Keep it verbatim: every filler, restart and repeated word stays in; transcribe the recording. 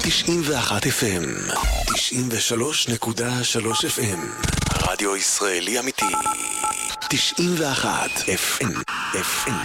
תשעים ואחת אף אם, תשעים ושלוש נקודה שלוש אף אם, רדיו ישראלי אמיתי, תשעים ואחת אף אם, אף אם.